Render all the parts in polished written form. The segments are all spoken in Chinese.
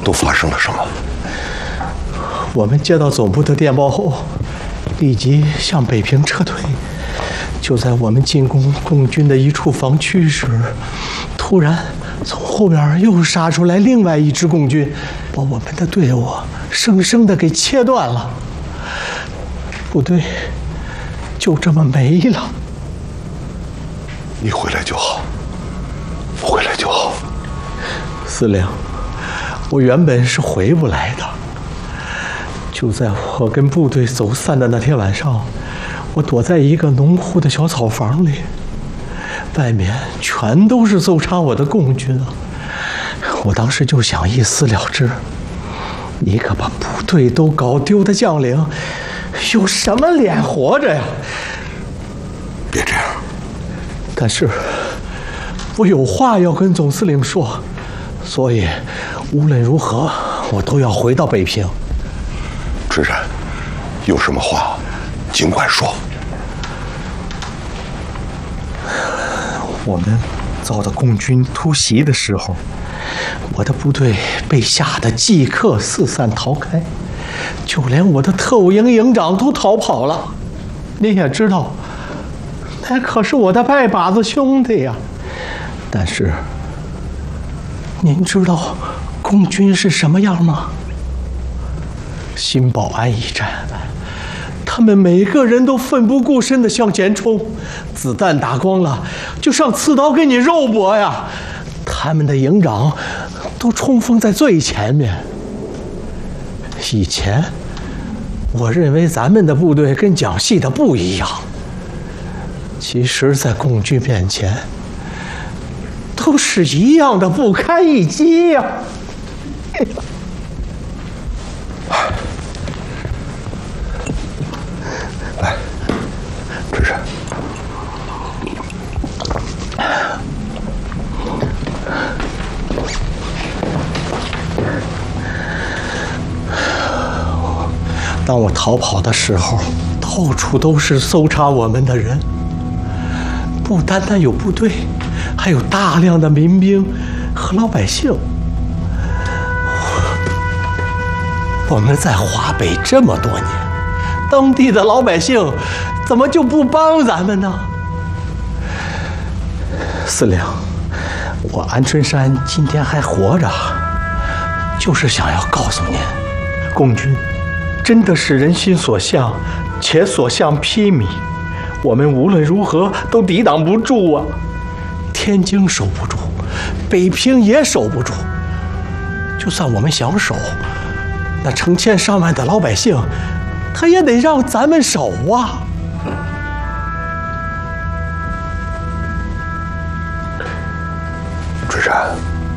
都发生了什么？ 我们接到总部的电报后，立即向北平撤退。就在我们进攻共军的一处防区时，突然从后边又杀出来另外一支共军，把我们的队伍生生的给切断了。部队就这么没了。 你回来就好，回来就好。 司令，我原本是回不来的。就在我跟部队走散的那天晚上，我躲在一个农户的小草房里，外面全都是搜查我的共军啊！我当时就想一死了之，一个把部队都搞丢的将领，有什么脸活着呀？ 别这样。 但是我有话要跟总司令说，所以无论如何我都要回到北平。 志然，有什么话尽管说。 我们遭到共军突袭的时候，我的部队被吓得即刻四散逃开，就连我的特务营营长都逃跑了。您也知道，那可是我的拜把子兄弟呀。但是，您知道共军是什么样吗？新保安一战，他们每个人都奋不顾身地向前冲，子弹打光了就上刺刀给你肉搏呀。他们的营长都冲锋在最前面。以前我认为咱们的部队跟蒋系的不一样，其实在共军面前都是一样的不堪一击呀。 来，志然， 当我逃跑的时候，到处都是搜查我们的人，不单单有部队，还有大量的民兵和老百姓。我们在华北这么多年，当地的老百姓怎么就不帮咱们呢？司令，我安春山今天还活着，就是想要告诉您，共军真的是人心所向，且所向披靡，我们无论如何都抵挡不住啊！天津守不住，北平也守不住，就算我们想守，那成千上万的老百姓，他也得让咱们守啊！ 志然，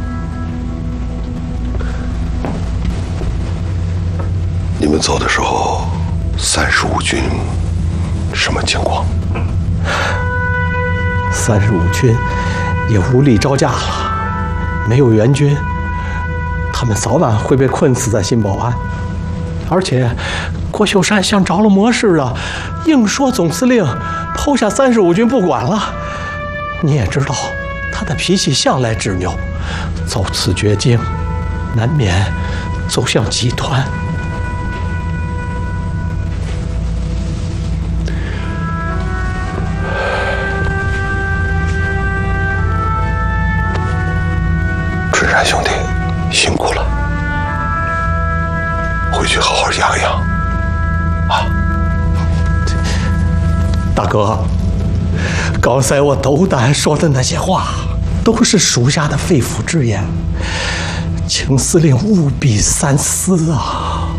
你们走的时候，35军什么情况 ？35军也无力招架了，没有援军，他们早晚会被困死在新保安。而且郭秀山像着了魔似的，硬说总司令抛下35军不管了。你也知道，他的脾气向来执拗，遭此绝境，难免走向极端。 志然兄弟，辛苦了，回去好好养养啊！ 大哥，刚才我斗胆说的那些话，都是属下的肺腑之言，请司令务必三思啊！